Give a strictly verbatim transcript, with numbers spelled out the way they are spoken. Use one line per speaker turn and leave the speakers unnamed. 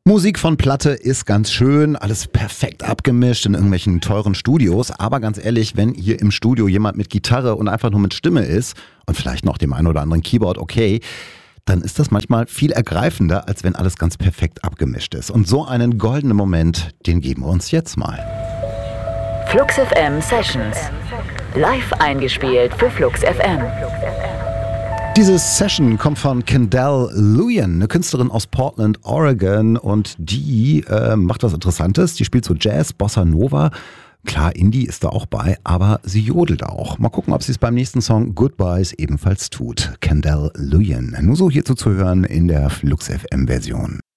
Musik von Platte ist ganz schön, alles perfekt abgemischt in irgendwelchen teuren Studios. Aber ganz ehrlich, wenn hier im Studio jemand mit Gitarre und einfach nur mit Stimme ist und vielleicht noch dem einen oder anderen Keyboard, okay, dann ist das manchmal viel ergreifender, als wenn alles ganz perfekt abgemischt ist. Und so einen goldenen Moment, den geben wir uns jetzt mal.
Flux F M Sessions. Live eingespielt für Flux F M.
Diese Session kommt von Kendall Luyan, eine Künstlerin aus Portland, Oregon, und die äh, macht was Interessantes. Die spielt so Jazz, Bossa Nova. Klar, Indie ist da auch bei, aber sie jodelt auch. Mal gucken, ob sie es beim nächsten Song Goodbyes ebenfalls tut. Kendall Luyan. Nur so hierzu zu hören in der Flux F M Version.